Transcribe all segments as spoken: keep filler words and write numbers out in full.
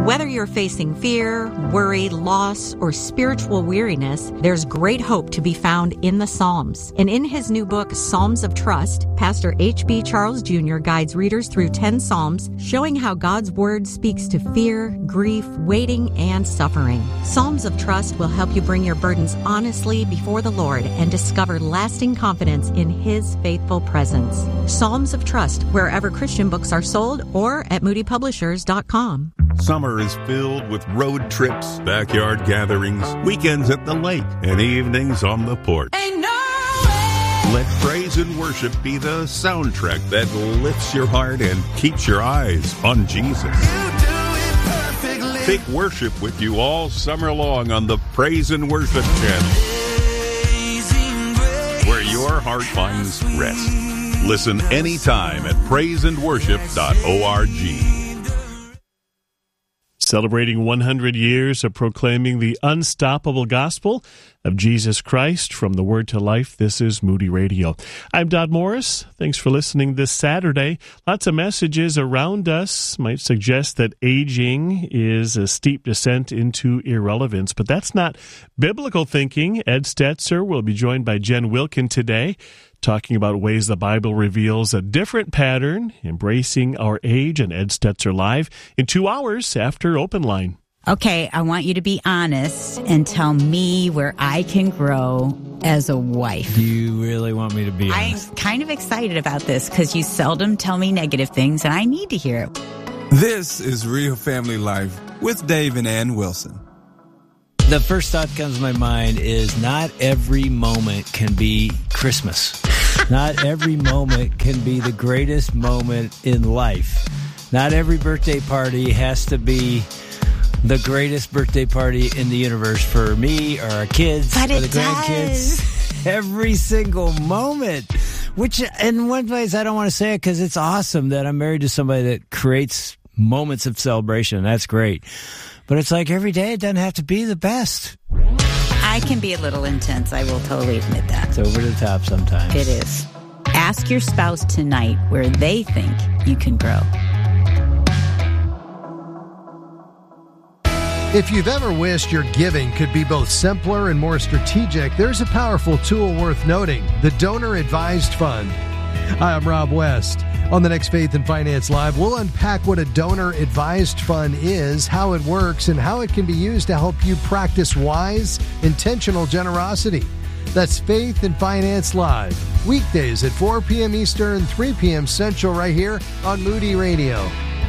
Whether you're facing fear, worry, loss, or spiritual weariness, there's great hope to be found in the Psalms. And in his new book, Psalms of Trust, Pastor H B Charles Junior guides readers through ten Psalms, showing how God's Word speaks to fear, grief, waiting, and suffering. Psalms of Trust will help you bring your burdens honestly before the Lord and discover lasting confidence in His faithful presence. Psalms of Trust, wherever Christian books are sold or at moody publishers dot com. Summer is filled with road trips, backyard gatherings, weekends at the lake, and evenings on the porch. Ain't no way. Let praise and worship be the soundtrack that lifts your heart and keeps your eyes on Jesus. You do it perfectly. Take worship with you all summer long on the Praise and Worship Channel, where your heart finds rest. Listen anytime at praise and worship dot org. Celebrating one hundred years of proclaiming the unstoppable gospel of Jesus Christ from the Word to Life, this is Moody Radio. I'm Dodd Morris. Thanks for listening this Saturday. Lots of messages around us might suggest that aging is a steep descent into irrelevance, but that's not biblical thinking. Ed Stetzer will be joined by Jen Wilkin today, talking about ways the Bible reveals a different pattern, embracing our age, and Ed Stetzer Live in two hours after Open Line. Okay, I want you to be honest and tell me where I can grow as a wife. Do you really want me to be honest? I'm kind of excited about this because you seldom tell me negative things, and I need to hear it. This is Real Family Life with Dave and Ann Wilson. The first thought that comes to my mind is not every moment can be Christmas. Not every moment can be the greatest moment in life. Not every birthday party has to be the greatest birthday party in the universe for me or our kids but or the it grandkids. Does. Every single moment. Which, in one place, I don't want to say it because it's awesome that I'm married to somebody that creates moments of celebration. That's great. But it's like every day it doesn't have to be the best. I can be a little intense. I will totally admit that. It's over the top sometimes. It is. Ask your spouse tonight where they think you can grow. If you've ever wished your giving could be both simpler and more strategic, there's a powerful tool worth noting, the Donor Advised Fund. Hi, I'm Rob West. On the next Faith and Finance Live, we'll unpack what a Donor Advised Fund is, how it works, and how it can be used to help you practice wise, intentional generosity. That's Faith and Finance Live, weekdays at four p.m. Eastern, three p.m. Central, right here on Moody Radio.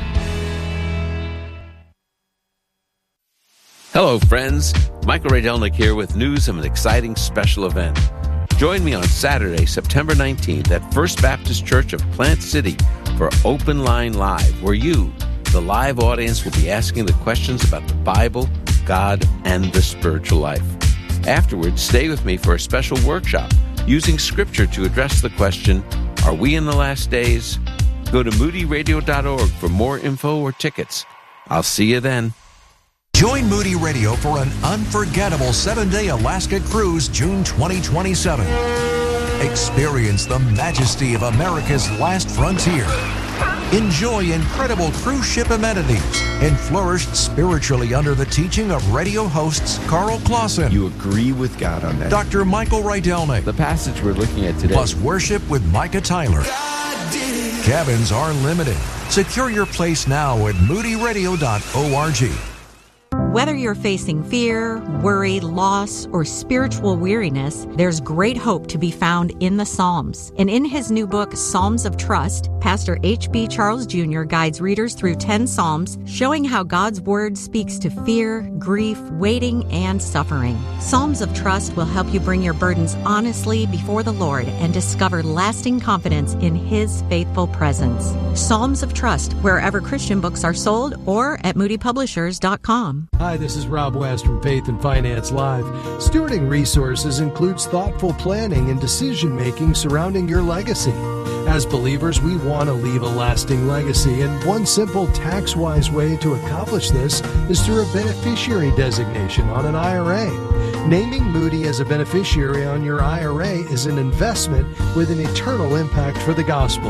Hello, friends. Michael Rydelnik here with news of an exciting special event. Join me on Saturday, September nineteenth at First Baptist Church of Plant City for Open Line Live, where you, the live audience, will be asking the questions about the Bible, God, and the spiritual life. Afterwards, stay with me for a special workshop using Scripture to address the question, are we in the last days? Go to moody radio dot org for more info or tickets. I'll see you then. Join Moody Radio for an unforgettable seven-day Alaska cruise June twenty twenty-seven. Experience the majesty of America's last frontier. Enjoy incredible cruise ship amenities and flourish spiritually under the teaching of radio hosts Carl Clausen. You agree with God on that. Doctor Michael Rydelnik. The passage we're looking at today. Plus worship with Micah Tyler. Cabins are limited. Secure your place now at moody radio dot org. Whether you're facing fear, worry, loss, or spiritual weariness, there's great hope to be found in the Psalms. And in his new book, Psalms of Trust, Pastor H B Charles Junior guides readers through ten Psalms, showing how God's Word speaks to fear, grief, waiting, and suffering. Psalms of Trust will help you bring your burdens honestly before the Lord and discover lasting confidence in His faithful presence. Psalms of Trust, wherever Christian books are sold or at moody publishers dot com. Hi, this is Rob West from Faith and Finance Live. Stewarding resources includes thoughtful planning and decision-making surrounding your legacy. As believers, we want to leave a lasting legacy, and one simple tax-wise way to accomplish this is through a beneficiary designation on an I R A. Naming Moody as a beneficiary on your I R A is an investment with an eternal impact for the gospel.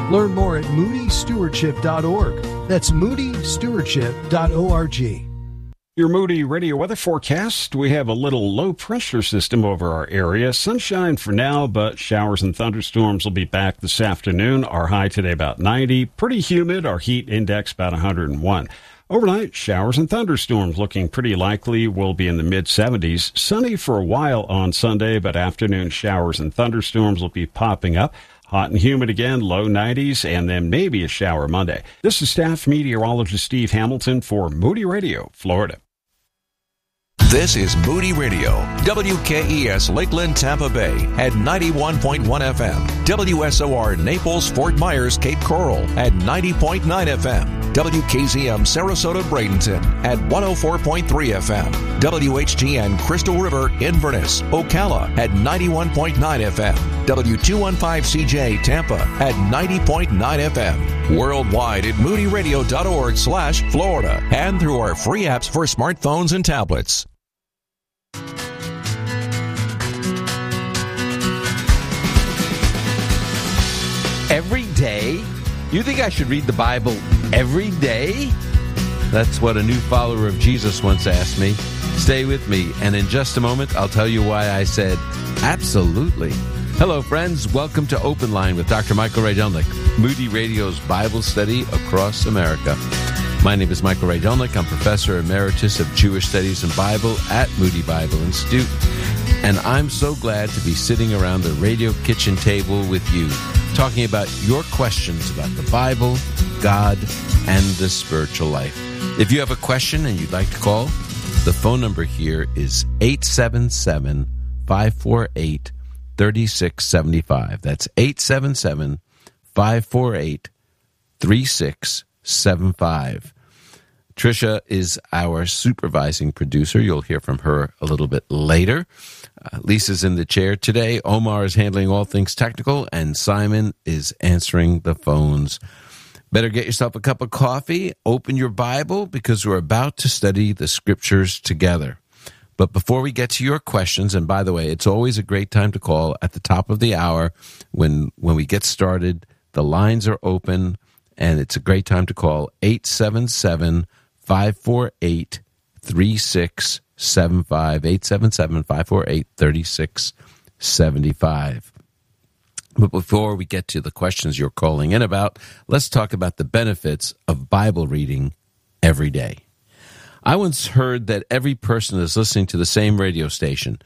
Learn more at moody stewardship dot org. That's moody stewardship dot org. Your Moody Radio weather forecast. We have a little low pressure system over our area. Sunshine for now, but showers and thunderstorms will be back this afternoon. Our high today about ninety. Pretty humid. Our heat index about one hundred one. Overnight, showers and thunderstorms looking pretty likely. Will be in the mid seventies. Sunny for a while on Sunday, but afternoon showers and thunderstorms will be popping up. Hot and humid again, low nineties, and then maybe a shower Monday. This is staff meteorologist Steve Hamilton for Moody Radio, Florida. This is Moody Radio, W K E S Lakeland, Tampa Bay at ninety-one point one F M, W S O R Naples, Fort Myers, Cape Coral at ninety point nine F M, W K Z M Sarasota, Bradenton at one oh four point three F M, W H G N Crystal River, Inverness, Ocala at ninety-one point nine F M, W two fifteen C J Tampa at ninety point nine F M, worldwide at moody radio dot org slash Florida, and through our free apps for smartphones and tablets. Every day? You think I should read the Bible every day? That's what a new follower of Jesus once asked me. Stay with me, and in just a moment, I'll tell you why I said absolutely. Hello, friends. Welcome to Open Line with Doctor Michael Rydelnik, Moody Radio's Bible study across America. My name is Michael Rydelnik. I'm Professor Emeritus of Jewish Studies and Bible at Moody Bible Institute, and I'm so glad to be sitting around the radio kitchen table with you, talking about your questions about the Bible, God, and the spiritual life. If you have a question and you'd like to call, the phone number here is eight seven seven, five four eight, three six seven five. That's eight seven seven, five four eight, three six seven five. Tricia is our supervising producer. You'll hear from her a little bit later. Uh, Lisa's in the chair today. Omar is handling all things technical, and Simon is answering the phones. Better get yourself a cup of coffee, open your Bible, because we're about to study the Scriptures together. But before we get to your questions, and by the way, it's always a great time to call at the top of the hour when when we get started. The lines are open, and it's a great time to call eight seven seven, five four eight, three six seven five, eight seven seven, five four eight, three six seven five. But before we get to the questions you're calling in about, let's talk about the benefits of Bible reading every day. I once heard that every person is listening to the same radio station.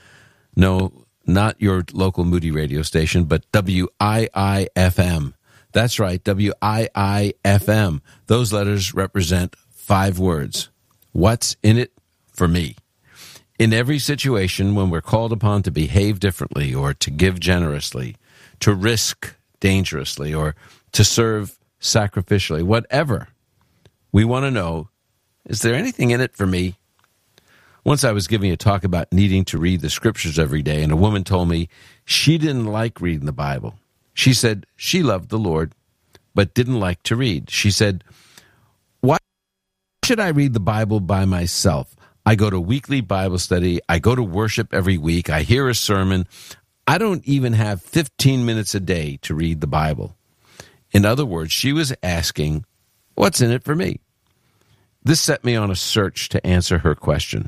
No, not your local Moody radio station, but W I I F M. That's right, W I I F M. Those letters represent five words. What's in it for me? In every situation when we're called upon to behave differently or to give generously, to risk dangerously, or to serve sacrificially, whatever, we want to know, is there anything in it for me? Once I was giving a talk about needing to read the Scriptures every day, and a woman told me she didn't like reading the Bible. She said she loved the Lord, but didn't like to read. She said, why should I read the Bible by myself? I go to weekly Bible study. I go to worship every week. I hear a sermon. I don't even have fifteen minutes a day to read the Bible. In other words, she was asking, what's in it for me? This set me on a search to answer her question.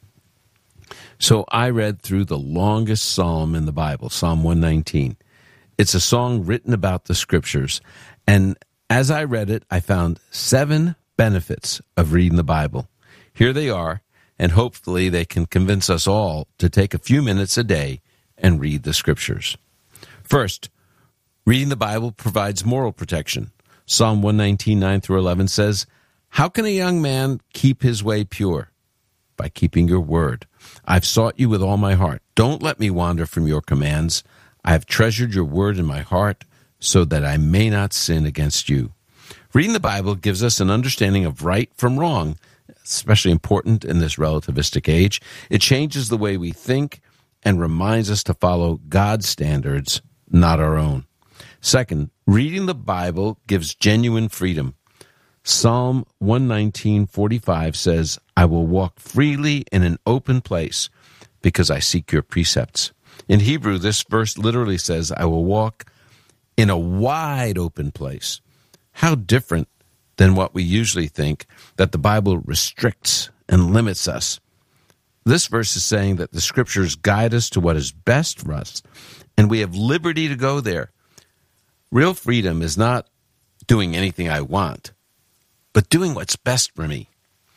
So I read through the longest psalm in the Bible, Psalm one nineteen. It's a song written about the Scriptures. And as I read it, I found seven benefits of reading the Bible. Here they are, and hopefully they can convince us all to take a few minutes a day and read the Scriptures. First, reading the Bible provides moral protection. Psalm one nineteen, nine through eleven says, how can a young man keep his way pure? By keeping your word. I've sought you with all my heart. Don't let me wander from your commands. I have treasured your word in my heart so that I may not sin against you. Reading the Bible gives us an understanding of right from wrong, especially important in this relativistic age. It changes the way we think and reminds us to follow God's standards, not our own. Second, reading the Bible gives genuine freedom. Psalm one nineteen, forty-five says, I will walk freely in an open place because I seek your precepts. In Hebrew, this verse literally says, I will walk in a wide open place. How different than what we usually think, that the Bible restricts and limits us. This verse is saying that the Scriptures guide us to what is best for us, and we have liberty to go there. Real freedom is not doing anything I want, but doing what's best for me.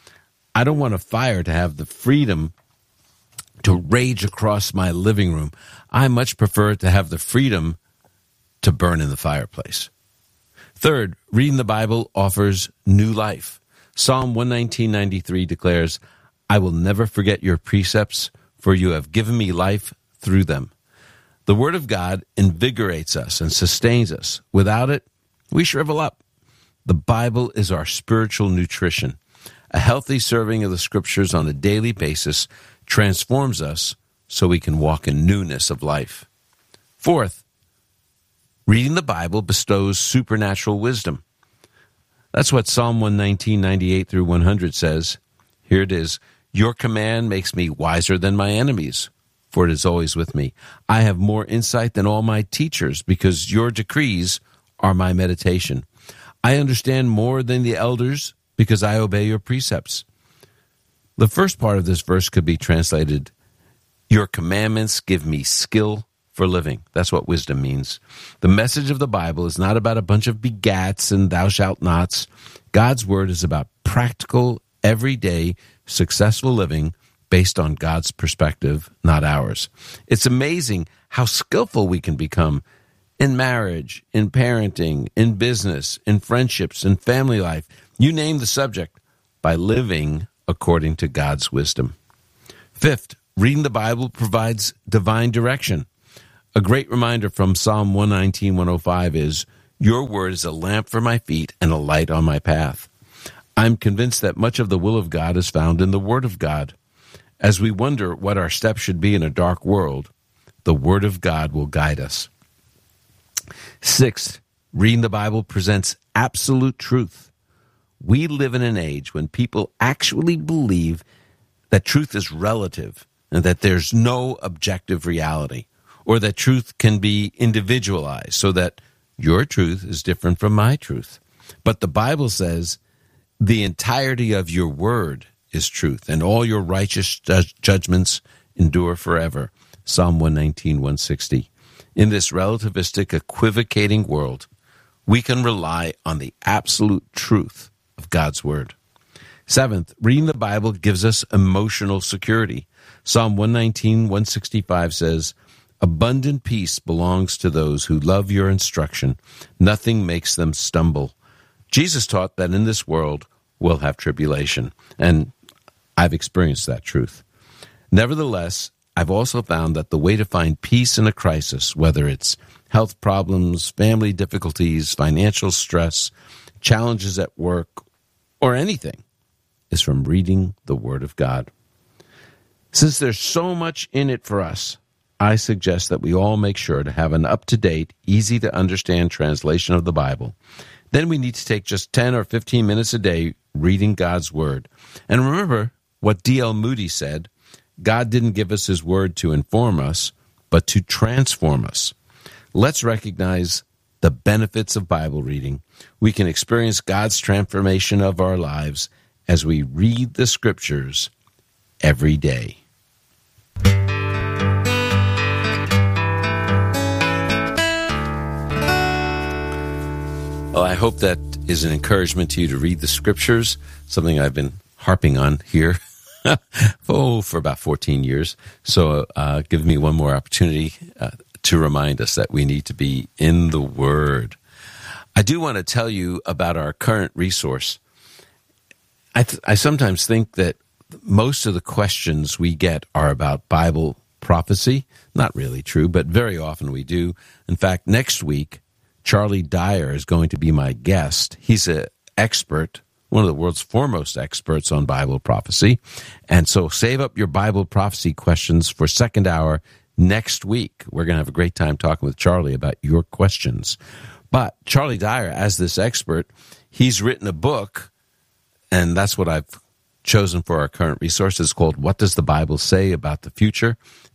I don't want a fire to have the freedom to rage across my living room. I much prefer to have the freedom to burn in the fireplace. Third, reading the Bible offers new life. Psalm one nineteen ninety-three declares, I will never forget your precepts, for you have given me life through them. The Word of God invigorates us and sustains us. Without it, we shrivel up. The Bible is our spiritual nutrition. A healthy serving of the Scriptures on a daily basis transforms us so we can walk in newness of life. Fourth, reading the Bible bestows supernatural wisdom. That's what Psalm one nineteen ninety-eight through one hundred says. Here it is. Your command makes me wiser than my enemies, for it is always with me. I have more insight than all my teachers, because your decrees are my meditation. I understand more than the elders, because I obey your precepts. The first part of this verse could be translated, your commandments give me skill for living. That's what wisdom means. The message of the Bible is not about a bunch of begats and thou shalt nots. God's word is about practical, everyday, successful living based on God's perspective, not ours. It's amazing how skillful we can become in marriage, in parenting, in business, in friendships, in family life. You name the subject, by living according to God's wisdom. Fifth, reading the Bible provides divine direction. A great reminder from Psalm one nineteen, one oh five is, your word is a lamp for my feet and a light on my path. I'm convinced that much of the will of God is found in the Word of God. As we wonder what our steps should be in a dark world, the Word of God will guide us. Sixth, reading the Bible presents absolute truth. We live in an age when people actually believe that truth is relative and that there's no objective reality, or that truth can be individualized so that your truth is different from my truth. But the Bible says the entirety of your word is truth, and all your righteous ju- judgments endure forever. Psalm one nineteen, one sixty. In this relativistic, equivocating world, we can rely on the absolute truth of God's word. Seventh, reading the Bible gives us emotional security. Psalm one nineteen, one sixty-five says, abundant peace belongs to those who love your instruction. Nothing makes them stumble. Jesus taught that in this world we'll have tribulation, and I've experienced that truth. Nevertheless, I've also found that the way to find peace in a crisis, whether it's health problems, family difficulties, financial stress, challenges at work, or anything, is from reading the Word of God. Since there's so much in it for us, I suggest that we all make sure to have an up-to-date, easy-to-understand translation of the Bible. Then we need to take just ten or fifteen minutes a day reading God's Word. And remember what D L Moody said, God didn't give us His Word to inform us, but to transform us. Let's recognize the benefits of Bible reading. We can experience God's transformation of our lives as we read the Scriptures every day. Well, I hope that is an encouragement to you to read the Scriptures, something I've been harping on here oh, for about fourteen years. So uh, give me one more opportunity uh, to remind us that we need to be in the Word. I do want to tell you about our current resource. I, th- I sometimes think that most of the questions we get are about Bible prophecy. Not really true, but very often we do. In fact, next week, Charlie Dyer is going to be my guest. He's an expert, one of the world's foremost experts on Bible prophecy. And so save up your Bible prophecy questions for second hour next week. We're going to have a great time talking with Charlie about your questions. But Charlie Dyer, as this expert, he's written a book, and that's what I've chosen for our current resource. It's called What Does the Bible Say About the Future?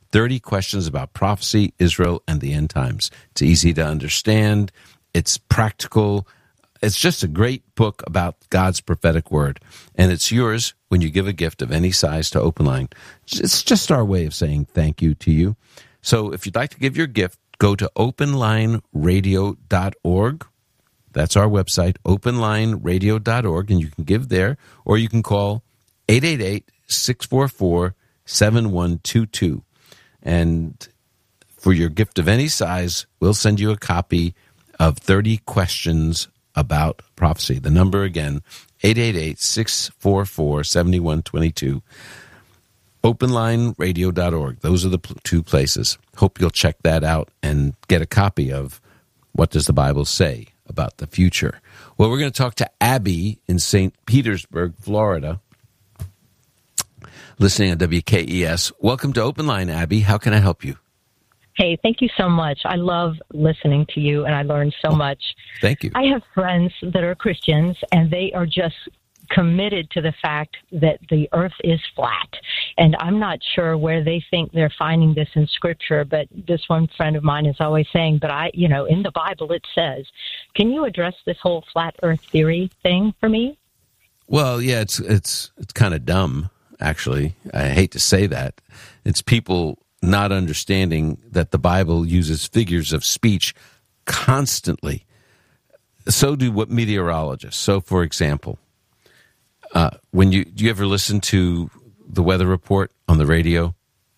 thirty questions about prophecy, Israel, and the end times. It's easy to understand. It's practical. It's just a great book about God's prophetic word. And it's yours when you give a gift of any size to Open Line. It's just our way of saying thank you to you. So if you'd like to give your gift, go to open line radio dot org. That's our website, open line radio dot org, and you can give there, or you can call eight eight eight, six four four, seven one two two. And for your gift of any size, we'll send you a copy of thirty questions about prophecy. The number again, eight eight eight, six four four, seven one two two. open line radio dot org. Those are the pl- two places. Hope you'll check that out and get a copy of What Does the Bible Say About the Future. Well, we're going to talk to Abby in Saint Petersburg, Florida, listening on W K E S. Welcome to Open Line, Abby. How can I help you? Hey, thank you so much. I love listening to you, and I learn so much. Thank you. I have friends that are Christians, and they are just committed to the fact that the earth is flat. And I'm not sure where they think they're finding this in Scripture, but this one friend of mine is always saying, but I, you know, in the Bible it says. Can you address this whole flat earth theory thing for me? Well, yeah, it's it's it's kind of dumb, actually. I hate to say that. It's people not understanding that the Bible uses figures of speech constantly. So do what meteorologists. So, for example, uh, when you do you ever listen to the weather report on the radio?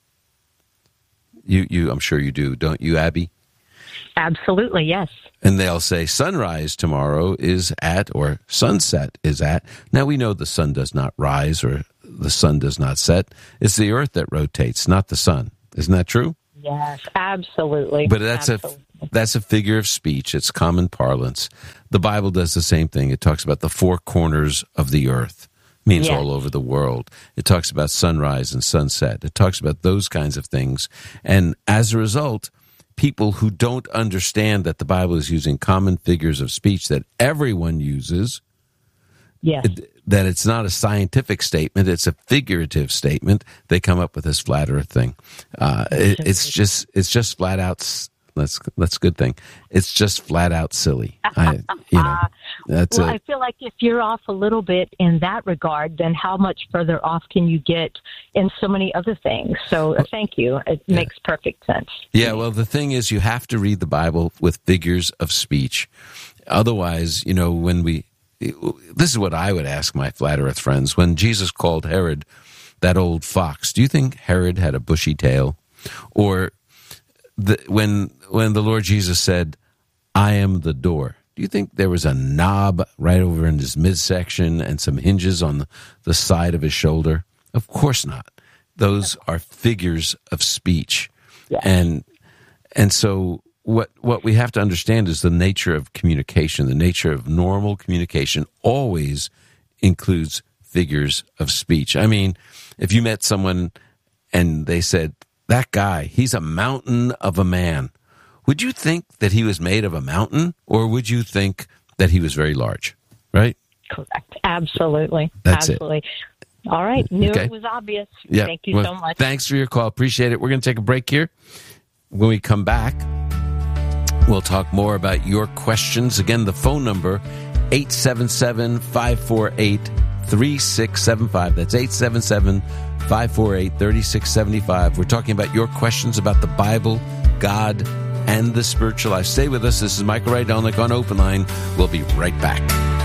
You, you, I'm sure you do, don't you, Abby? Absolutely, yes. And they'll say sunrise tomorrow is at, or sunset is at. Now we know the sun does not rise or the sun does not set. It's the earth that rotates, not the sun. Isn't that true? Yes, absolutely. But that's absolutely. a that's a figure of speech. It's common parlance. The Bible does the same thing. It talks about the four corners of the earth. It means yes. all over the world. It talks about sunrise and sunset. It talks about those kinds of things. And as a result, people who don't understand that the Bible is using common figures of speech that everyone uses, yes. it, that it's not a scientific statement, it's a figurative statement, they come up with this flat earth thing. Uh, it, it's just it's just flat out, that's, that's a good thing. It's just flat out silly. I, you know, that's well, a, I feel like if you're off a little bit in that regard, then how much further off can you get in so many other things? So uh, thank you. It yeah. makes perfect sense. Yeah, well, the thing is you have to read the Bible with figures of speech. Otherwise, you know, when we... This is what I would ask my flat earth friends. When Jesus called Herod that old fox, do you think Herod had a bushy tail? Or the, when when the Lord Jesus said, I am the door, do you think there was a knob right over in his midsection and some hinges on the, the side of his shoulder? Of course not. Those are figures of speech. Yeah. And and so... What what we have to understand is the nature of communication. The nature of normal communication always includes figures of speech. I mean, if you met someone and they said, that guy, he's a mountain of a man, would you think that he was made of a mountain, or would you think that he was very large, right? Correct. Absolutely. That's Absolutely. it. All right. Knew Okay. it was obvious. Yeah. Thank you Well, so much. Thanks for your call. Appreciate it. We're going to take a break here. When we come back, we'll talk more about your questions. Again, the phone number, eight seven seven, five four eight, three six seven five. That's eight seven seven, five four eight, three six seven five. We're talking about your questions about the Bible, God, and the spiritual life. Stay with us. This is Michael Rydelnik on Open Line. We'll be right back.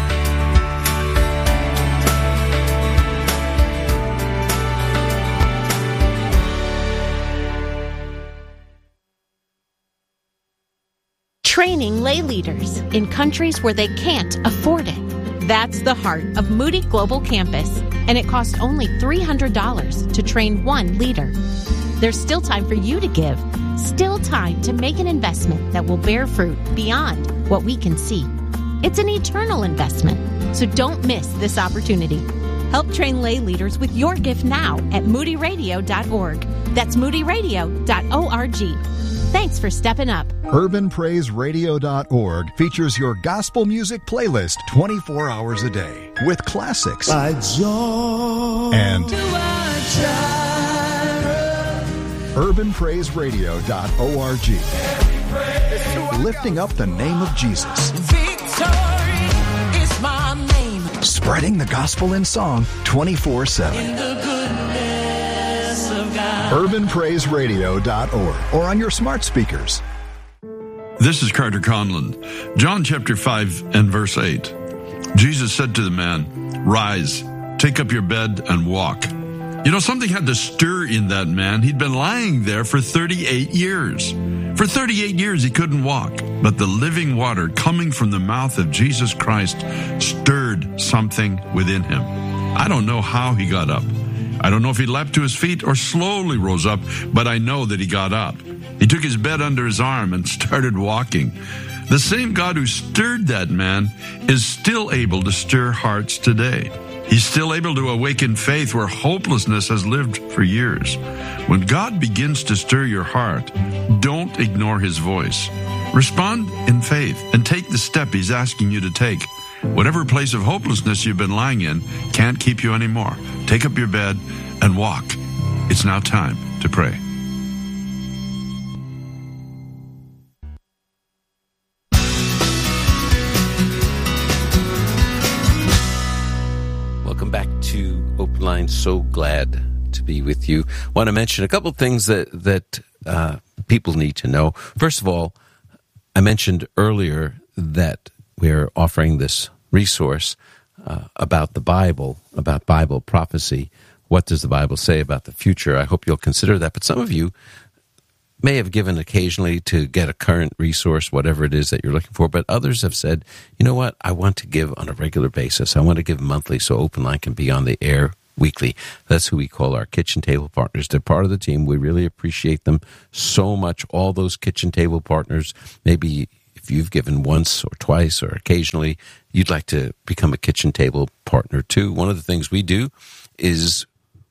Training lay leaders in countries where they can't afford it. That's the heart of Moody Global Campus, and it costs only three hundred dollars to train one leader. There's still time for you to give, still time to make an investment that will bear fruit beyond what we can see. It's an eternal investment, so don't miss this opportunity. Help train lay leaders with your gift now at moody radio dot org. That's moody radio dot org. Thanks for stepping up. urban praise radio dot org features your gospel music playlist twenty-four hours a day with classics and urban praise radio dot org. Lifting up the name of Jesus. Victory is my name. Spreading the gospel in song twenty-four seven. In the goodness of God. urban praise radio dot org or on your smart speakers. This is Carter Conlon. John chapter five and verse eight. Jesus said to the man, "Rise, take up your bed and walk." You know, something had to stir in that man. He'd been lying there for thirty-eight years. For thirty-eight years, he couldn't walk. But the living water coming from the mouth of Jesus Christ stirred something within him. I don't know how he got up. I don't know if he leapt to his feet or slowly rose up, but I know that he got up. He took his bed under his arm and started walking. The same God who stirred that man is still able to stir hearts today. He's still able to awaken faith where hopelessness has lived for years. When God begins to stir your heart, don't ignore his voice. Respond in faith and take the step he's asking you to take. Whatever place of hopelessness you've been lying in can't keep you anymore. Take up your bed and walk. It's now time to pray. Welcome back to Open Line. So glad to be with you. Want to mention a couple of things that that uh, people need to know. First of all, I mentioned earlier that we're offering this resource uh, about the Bible, about Bible prophecy. What does the Bible say about the future? I hope you'll consider that. But some of you may have given occasionally to get a current resource, whatever it is that you're looking for, but others have said, you know what, I want to give on a regular basis. I want to give monthly so Open Line can be on the air weekly. That's who we call our kitchen table partners. They're part of the team. We really appreciate them so much. All those kitchen table partners, maybe if you've given once or twice or occasionally, you'd like to become a kitchen table partner too. One of the things we do is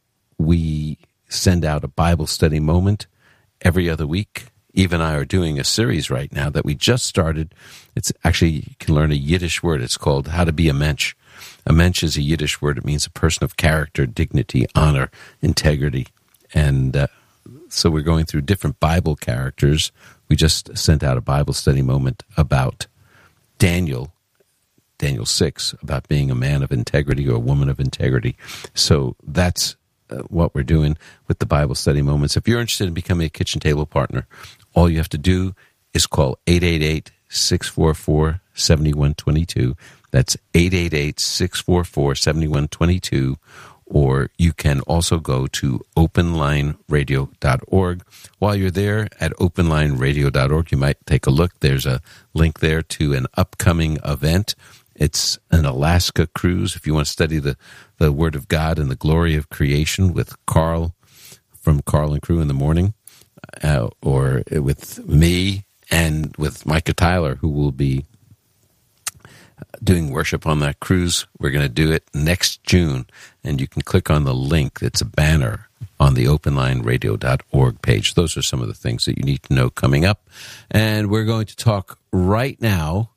we send out a Bible study moment every other week. Eve and I are doing a series right now that we just started. It's actually, you can learn a Yiddish word. It's called How to Be a Mensch. A mensch is a Yiddish word. It means a person of character, dignity, honor, integrity. And uh, so we're going through different Bible characters. We just sent out a Bible study moment about Daniel, Daniel six, about being a man of integrity or a woman of integrity. So that's Uh, what we're doing with the Bible study moments. If you're interested in becoming a kitchen table partner, all you have to do is call eight eight eight, six four four, seven one two two. That's eight eight eight, six four four, seven one two two. Or you can also go to open line radio dot org. While you're there at open line radio dot org, you might take a look. There's a link there to an upcoming event. It's an Alaska cruise. If you want to study the, the Word of God and the glory of creation with Carl from Carl and Crew in the morning, uh, or with me and with Micah Tyler, who will be doing worship on that cruise. We're going to do it next June, and you can click on the link. It's a banner on the open line radio dot org page. Those are some of the things that you need to know coming up. And we're going to talk right now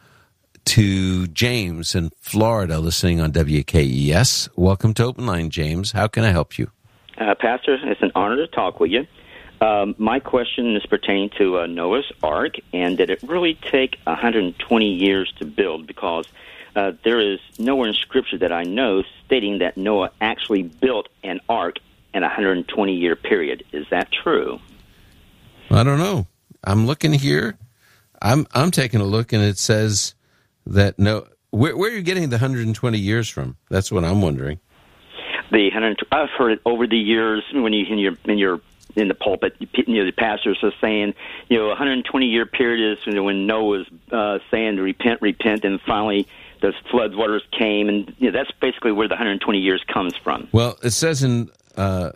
to James in Florida, listening on W K E S. Welcome to Open Line, James. How can I help you? Uh, Pastor, it's an honor to talk with you. Um, my question is pertaining to uh, Noah's Ark, and did it really take one hundred twenty years to build? Because uh, there is nowhere in Scripture that I know stating that Noah actually built an ark in a one hundred twenty year period. Is that true? I don't know. I'm looking here. I'm I'm taking a look, and it says that no. Where, where are you getting the one hundred twenty years from? That's what I'm wondering. The one hundred. I've heard it over the years when you in your in your in the pulpit, you know, the pastors are saying, you know, one hundred twenty year period is, you know, when Noah was uh, saying to repent, repent, and finally the flood waters came, and you know, that's basically where the one hundred twenty years comes from. Well, it says in uh,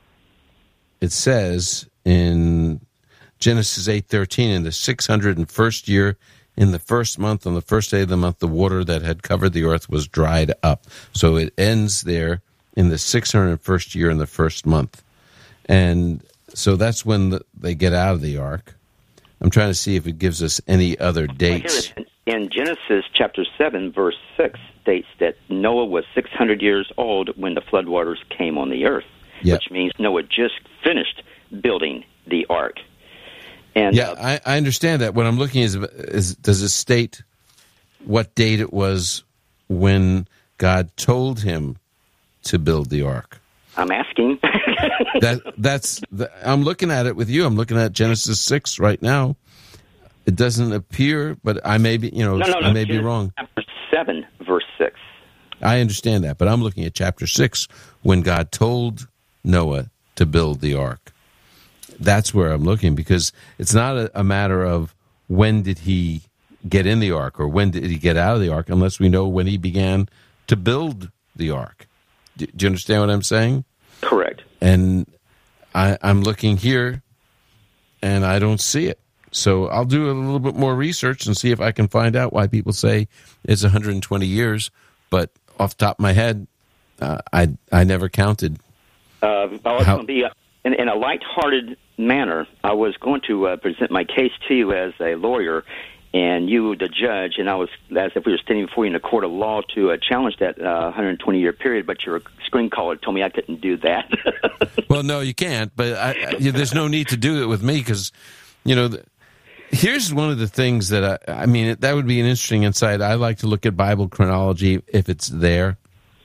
it says in Genesis eight thirteen, in the six hundred first year, in the first month, on the first day of the month, the water that had covered the earth was dried up. So it ends there in the six hundred first year in the first month. And so that's when the, they get out of the ark. I'm trying to see if it gives us any other dates. Well, in Genesis chapter seven, verse six, states that Noah was six hundred years old when the floodwaters came on the earth, yep. which means Noah just finished building the ark. And yeah, I, I understand that. What I'm looking is, is does it state what date it was when God told him to build the ark? I'm asking. that that's the, I'm looking at it with you. I'm looking at Genesis six right now. It doesn't appear, but I may be, you know, no, no, no, I may be Genesis wrong. Chapter seven, verse six. I understand that, but I'm looking at chapter six when God told Noah to build the ark. That's where I'm looking, because it's not a, a matter of when did he get in the ark or when did he get out of the ark, unless we know when he began to build the ark. Do, do you understand what I'm saying? Correct. And I, I'm looking here, and I don't see it. So I'll do a little bit more research and see if I can find out why people say it's one hundred twenty years. But off the top of my head, uh, I I never counted. Uh, I was How- going to be uh, in, in a lighthearted manner. I was going to uh, present my case to you as a lawyer, and you, the judge, and I was as if we were standing before you in a court of law to uh, challenge that uh, one hundred twenty year period. But your screen caller told me I couldn't do that. Well, no, you can't. But I, I, there's no need to do it with me because, you know. The, Here's one of the things that I, I mean, that would be an interesting insight. I like to look at Bible chronology if it's there.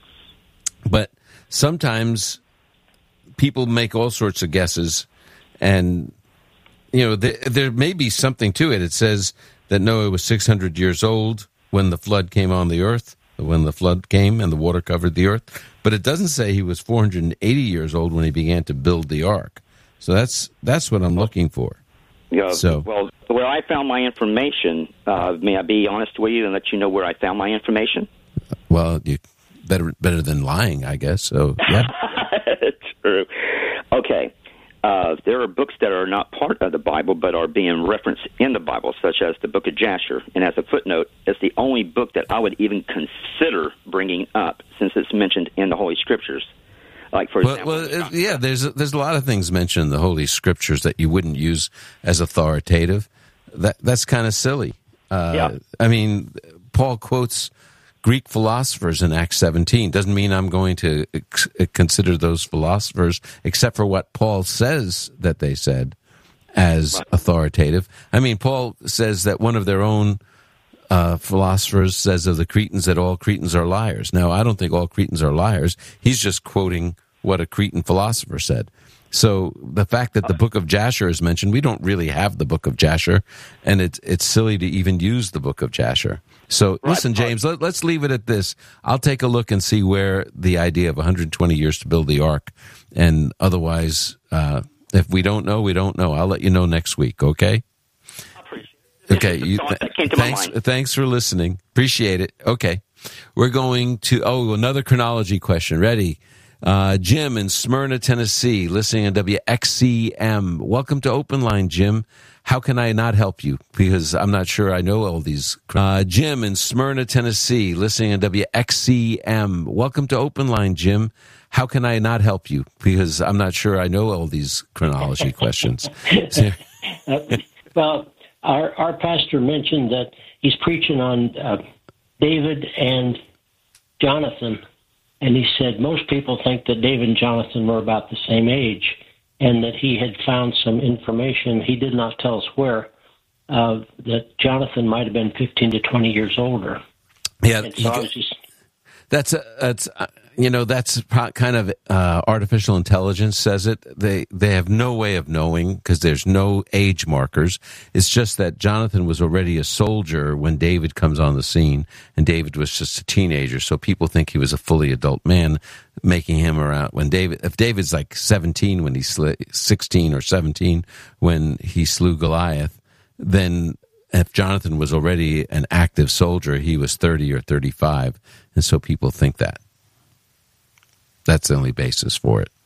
But sometimes people make all sorts of guesses, and, you know, there, there may be something to it. It says that Noah was six hundred years old when the flood came on the earth, when the flood came and the water covered the earth. But it doesn't say he was four hundred eighty years old when he began to build the ark. So that's that's what I'm looking for. Yeah, so, well, where I found my information, uh, may I be honest with you and let you know where I found my information? Well, you better better than lying, I guess. So, yeah. True. Okay. Uh, there are books that are not part of the Bible but are being referenced in the Bible, such as the book of Jasher. And as a footnote, it's the only book that I would even consider bringing up since it's mentioned in the Holy Scriptures. Like, for well, example, well, uh, yeah, there's a, there's a lot of things mentioned in the Holy Scriptures that you wouldn't use as authoritative. That that's kind of silly. Uh, Yeah. I mean, Paul quotes Greek philosophers in Acts seventeen. Doesn't mean I'm going to ex- consider those philosophers, except for what Paul says that they said, as authoritative. I mean, Paul says that one of their own Uh, philosophers says of the Cretans that all Cretans are liars. Now, I don't think all Cretans are liars. He's just quoting what a Cretan philosopher said. So the fact that the book of Jasher is mentioned, we don't really have the book of Jasher, and it's it's silly to even use the book of Jasher. So listen, James, let, let's leave it at this. I'll take a look and see where the idea of one hundred twenty years to build the ark, and otherwise, uh, if we don't know, we don't know. I'll let you know next week, okay? Okay, you, th- thanks, thanks for listening. Appreciate it. Okay, we're going to, oh, another chronology question. Ready? Uh, Jim in Smyrna, Tennessee, listening on W X C M. Welcome to Open Line, Jim. How can I not help you? Because I'm not sure I know all these. Uh, Jim in Smyrna, Tennessee, listening on W X C M. Welcome to Open Line, Jim. How can I not help you? Because I'm not sure I know all these chronology questions. uh, well, Our our pastor mentioned that he's preaching on uh, David and Jonathan, and he said most people think that David and Jonathan were about the same age, and that he had found some information, he did not tell us where, uh, that Jonathan might have been fifteen to twenty years older. Yeah, and so I was just, that's a, that's uh, you know that's kind of uh, artificial intelligence says it. They they have no way of knowing because there's no age markers. It's just that Jonathan was already a soldier when David comes on the scene, and David was just a teenager. So people think he was a fully adult man, making him around when David. If David's like seventeen when he slew, sixteen or seventeen when he slew Goliath, then if Jonathan was already an active soldier, he was thirty or thirty-five, and so people think that. That's the only basis for it.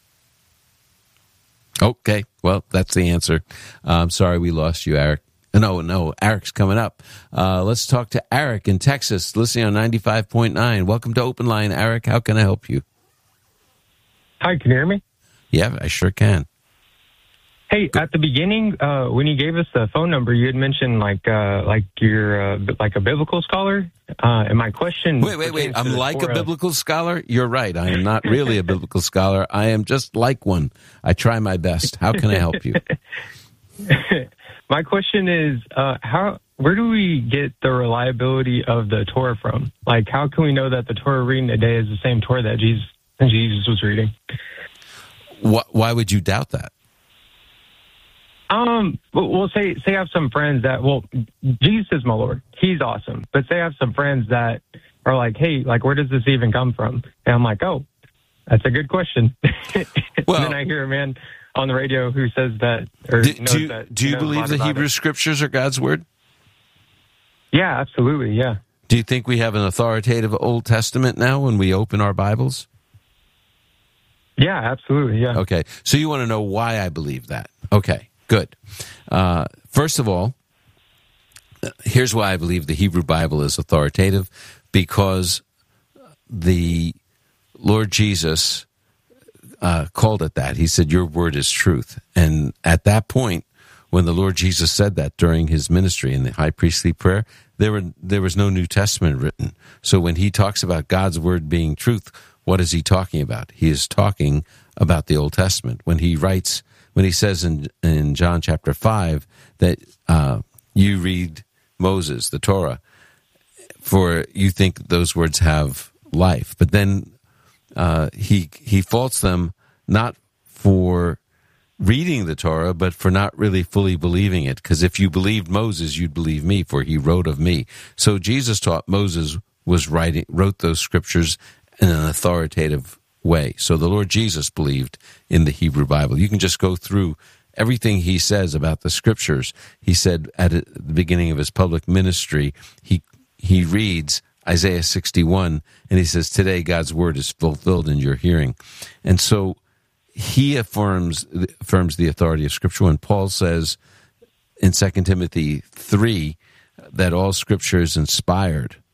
Okay, well, that's the answer. Uh, I'm sorry we lost you, Eric. No, no, Eric's coming up. Uh, let's talk to Eric in Texas, listening on ninety-five point nine. Welcome to Open Line, Eric. How can I help you? Hi, can you hear me? Yeah, I sure can. Hey, at the beginning, uh, when you gave us the phone number, you had mentioned like uh, like you're uh, like a biblical scholar. Uh, and my question... Wait, wait, wait. I'm like Torah. a biblical scholar? You're right. I am not really a biblical scholar. I am just like one. I try my best. How can I help you? My question is, uh, how... where do we get the reliability of the Torah from? Like, how can we know that the Torah reading today is the same Torah that Jesus, Jesus was reading? Why would you doubt that? Um, well, say say I have some friends that, well, Jesus is my Lord. He's awesome. But say I have some friends that are like, hey, like, where does this even come from? And I'm like, oh, that's a good question. Well, and then I hear a man on the radio who says that, or do, knows do, that. Do you believe the Hebrew it. Scriptures are God's Word? Yeah, absolutely, yeah. Do you think we have an authoritative Old Testament now when we open our Bibles? Yeah, absolutely, yeah. Okay, so you want to know why I believe that. Okay. Good. Uh, first of all, here's why I believe the Hebrew Bible is authoritative, because the Lord Jesus uh, called it that. He said, your word is truth. And at that point, when the Lord Jesus said that during his ministry in the high priestly prayer, there were there was no New Testament written. So when he talks about God's word being truth, what is he talking about? He is talking about the Old Testament. When he writes... When he says in, in John chapter five that uh, you read Moses, the Torah, for you think those words have life. But then uh, he he faults them not for reading the Torah, but for not really fully believing it. Because if you believed Moses, you'd believe me, for he wrote of me. So Jesus taught Moses was writing, wrote those scriptures in an authoritative way. So the Lord Jesus believed in the Hebrew Bible. You can just go through everything he says about the scriptures. He said at the beginning of his public ministry, he he reads Isaiah sixty-one, and he says, today God's word is fulfilled in your hearing. And so he affirms affirms the authority of Scripture. When Paul says in Second Timothy three that all Scripture is inspired